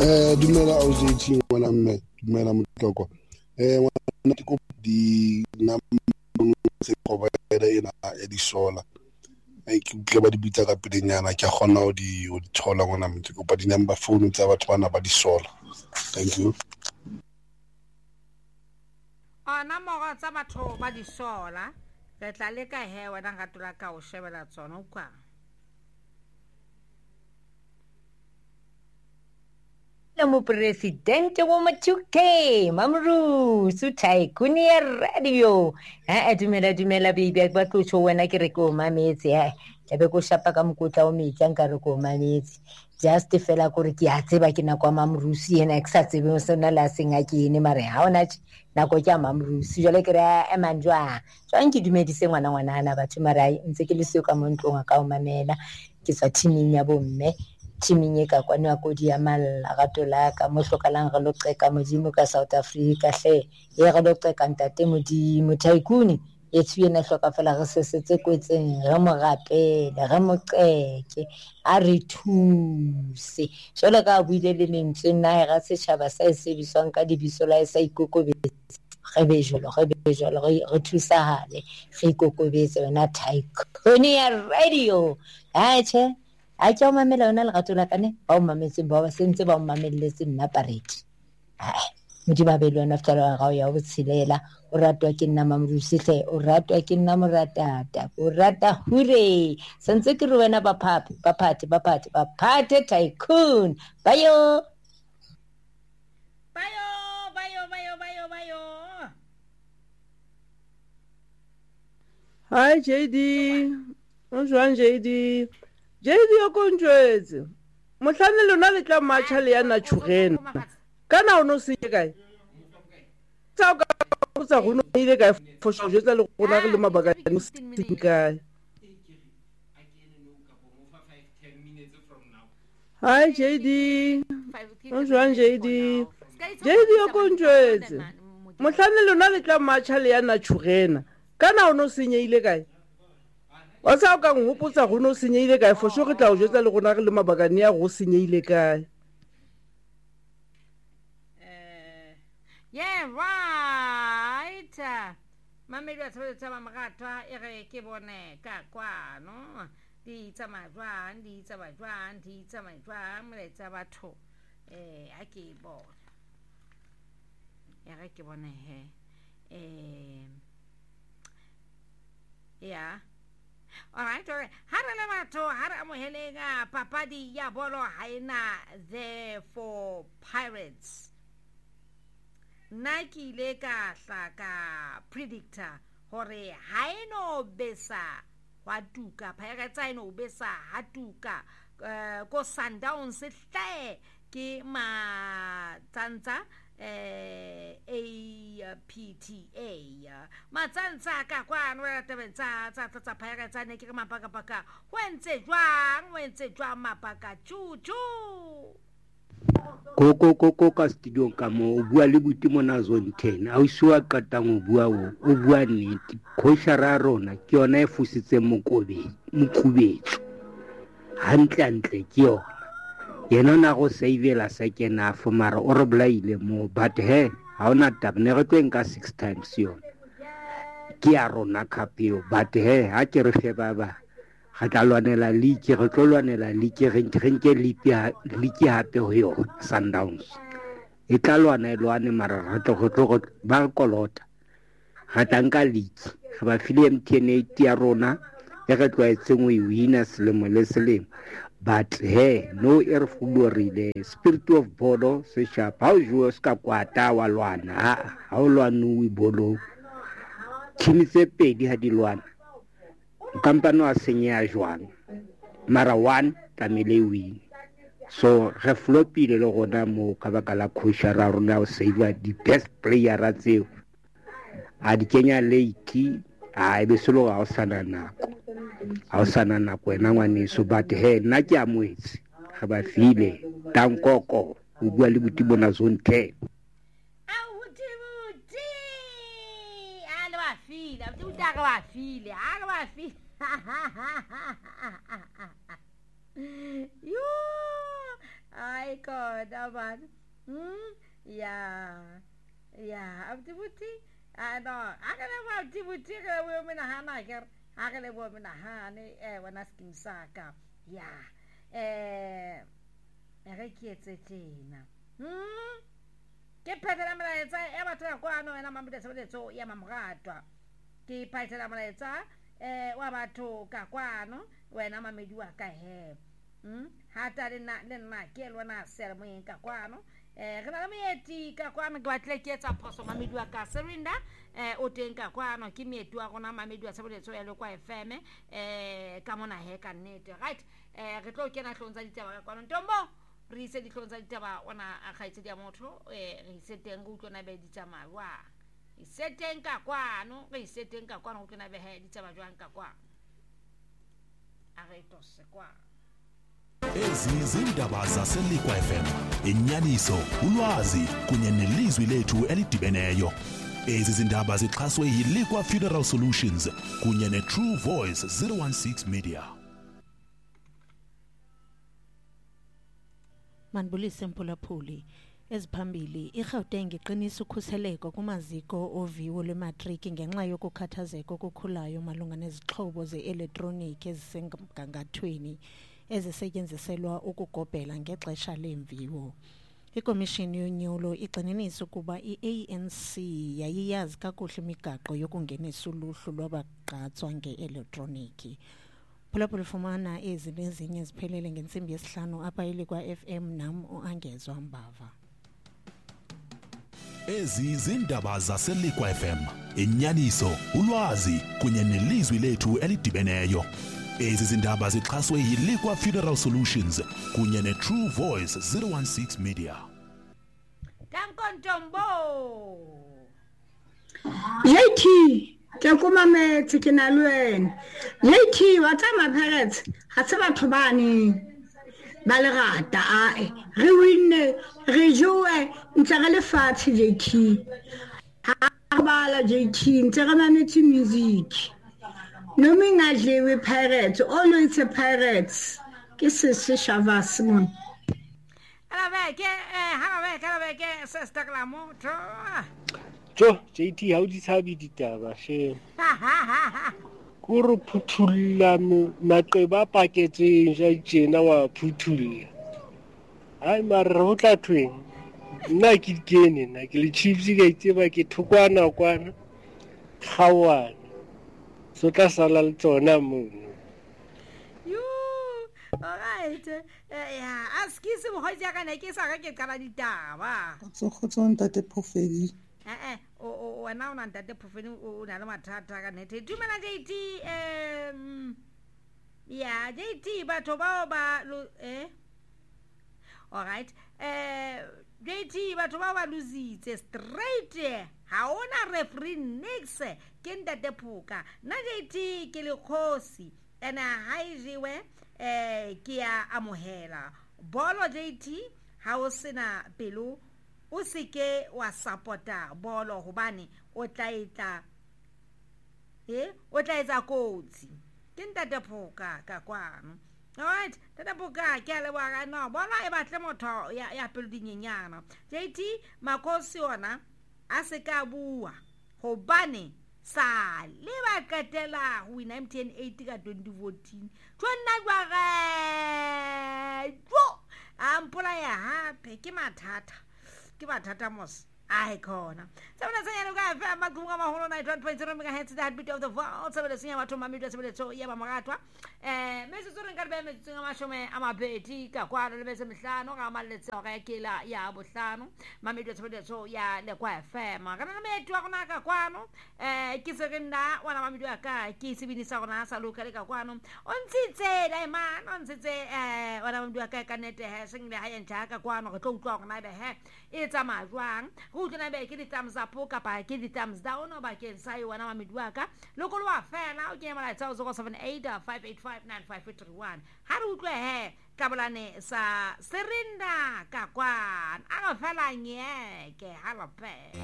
Dumela ausi ngwana mme, dumela motloko. Ngwana ke kopa di number tse provider ena ya di-solar. Ke utlwe ba di bitsa ka pelenyana, ke a kgona ho di thola ngwana mme. Ke kopa di-number phone tsa batho bana ba di-solar. Thank you. Nomoro tsa batho ba di-solar re tla leka he wena ga tola ka o shebela tsona o kwa. Mopresidente wa Machuke Mamrusu Tycoon ya radio dumela baby ba tlotsho wena ke re ko mametse be ko shapa ka mokotla o metsi nka re ko mametse just fela gore ke a tseba ke nako Mamrusu yena ke sa tsebe sona la senga ke ene mare ha ona nako ke a Mamrusu jole ke re emanjwa ke dumedise ngwana ana batho mara ntse ke le seo ka montlong ka o mamela ke sa timing ya bomme timing ka kwana go di amalla ga tola ka mo hlokalang re lo qeka modimo ka South Africa hle ye re lo qeka ntate modimo Tycoon etsu yena hloka fela re sesetse kwetseng re mo rapele re mo qeke a re thuse jole ka buile le lentswe nna ga setšhaba sa sebiswang ka dibiso la sa ikokobetse re be jolo re thusahale re ikokobetse wena Tycoon ya radio che a ke o mamela yona le gato la kane ba o mametseng ba sentse ba o mamelletse nna paredi modi ba bele yona fela ga o ya o tshelela o ratwa ke nna Mamrusu hle o ratwa ke nna moratata o rata hure sentse ke re wena baphathi Tycoon bayo Hi JD bonjour JD yo konjwetse mohlane lona le tla matcha le ya naturena kana o no se kae tsa ka tsa go no ile kae for sure jetsa le gona re le mabaka a se kae. Hi JD bonjour JD yo konjwetse mohlane lona le tla matcha le ya naturena kana o no se ile kae wa sa ka ngopotsa go no senyeile kae for sure ke tla o jetsa le gona re le mabakane ya go senyeile kae. Yeah right mamedi wa tshebetso ba magatwa e re ke bone ka kwa no di tsamajwang moletsa batho a ke bone ya re ke bone he yeah. All right. Harale batho hara amohelenga papadi ya bolo haina there for Pirates. Nike ile ka hlaka predictor hore haino besa watuka Pirates haino besa hatuka ko Sundowns hle ke ma tsantsa APTA matsantsa ka kwano ya tebetsa tsa Pirates ne ke mapaka wentse jwang mapaka chuchu ko ka studio ka mo o bua le buti mona zone 10 a o siwa qatang o bua nnete khoshara rona ke yona e fusitse mokubetso hantle ke yona yena na go savela second half mara o re blaile mo but he ha ona tabne re teng ka 6 times yona ke ya rona kapio but he ha ke re fe baba ga tla lwanela league re tlo lwanela league re nke league hape ho yona Sundowns e tla lwane mara re tlo ba kolota ga tanka league ga ba file MTN 8 ya rona e re tloetseng o wina selemo le selemo. But hey, no air fulorile spirit of bodo se sharp how you ska kwata wa lwana ha o lwanwe bolo tshintse pedi ha di lwana kampano a senya jwang mara one tamile win so re flopile le gona mo ka baka la khosha ra rona o save the best player ra tseo a di kenya late a be solo ga o sana nako wena ngwaneso but he nna ke amoetse ga ba file tankoko o bua le buti bona zone 10 ai khona bani ya abuti buti no akale abuti buti ke we mina hana ke akale bo mina hane wena skin saka ya re ke etse tjena ke phetela molaetsa e batho ya kwano wena mampudi tshebeletso ya mamoratwa ke phetela molaetsa wa batho ka kwano wena mamedi wa ka he hata le nna ke lona sele moyeng ka kwano re na le moeti ka kwano ke batle ke etsa phoso mamedi wa ka Serinda o teng ka kwano ke moeti wa rona mamedi wa tshebeletso ya Lekwa FM ka mona he ka nnete right re tlo kena hlong tsa ditaba ka kwano Ntombo re ise dihlong tsa ditaba ona a khaitse dia motho re ise teng go tlona be ditsamaiwa ise teng ka kwano re ise teng ka kwano go tlona be he ditaba jwang ka kwano a re tose kwa ezi zindaba zaseLikwa FM inyaniso ulwazi kunye nelizwi lethu elidibeneyo ezi zindaba zixhaswe yiLikwa Funeral Solutions kunye neTrue Voice 016 Media. Manbulise Mpulaphuli eziphambili iGauteng iqinisa ukhuseleko kumaziko oviwo lwematriki ngenxa yokukhathazeka okukhulayo malunga nezixhobo ze-elektroniki ezisemgangathweni ezisetyenziselwa ukugobhela ngexesha lemviwo. Ikomishini yonyulo igxininisa ukuba i-ANC yayiyazi kakuhle imigaqo yokungenisa uluhlu lwabagqatswa nge-elektroniki. Phulaphula fumana ezi nezinye ziphelele ngentsimbi yesihlanu apha iLikwa FM nam uAngezwa Mbava. Ezi zindaba zaseLikwa FM inyaniso ulwazi kunye nelizwi lethu elidibeneyo ezi zindaba zixhaswe yiLikwa Funeral Solutions kunye neTrue Voice 016 Media. Danko Ntombo JT ke kuma metse ke na lwena JT wa tsa mapharetse ga se batho bane ba le rata re winne re joe ntse re le fatshe JT ha bala JT ntse re mametse music no mingadliwe pirates always a pirates ke se shava simon Halabeke sister Klamoto jo JT ha o di tshabi ditaba she kuru phuthulla maqeba paketseng ja tjena wa phuthulla ai mara ho tla tweng nna ke kene na ke le chips ke itse ke thukwana kwana khawana so tla sala le tsona mono alright askisi mo hoja kana ke sa ke kala ditaba khotso ntate Phofedi o wena una ntate Phofedi o na le mathata ka nete dumela JT ya JT batho ba alright JT batho ba lositse straight ha ona referee nix ke ntate Phuka na JT ke le khosi ena haijiwe ke ya amohela bolo JT ha o sena pelo o seke wa supporta bolo hobane o tla etsa kotsi ke ntate Phuka ka kwano. Alright, tata Phuka ke le wa no bona e batle motho ya pelo dinyenyana JT makosi ona a se ka bua hobane sa le ba katela ho wina MTN 8 ka 2014 tsona jware jo ampola ya hape ke mathata mos ai khona sabona senyane ka fa magunga maholo 91.0 MHz the heartbeat of the world sabona senyane batho mamedi sebetso ya mamoratwa mese tsore nka be metse nga mashome a mabedi ka kwano le mese mehlano ga maletse ga kela ya bohlano mamedi sebetso ya Lekwa FM kana metu wa gona ka kwano ke Serinda wana mamedi wa ka ke sebinisa gona sa loka le ka kwano ontshitse diamond ontshitse wana mamedi wa ka nete he sengile ha yentha ka kwano re tlo utlwa gona be he e tsamaya jwang go tla be ke di thumbs up ka ke di thumbs down ba ke sa yo wana mamedi wa ka lokolo wa fela o ke mala 0785859531 ha re utlwe he ka bolane sa Serinda ka kwana a ga fela nye ke halape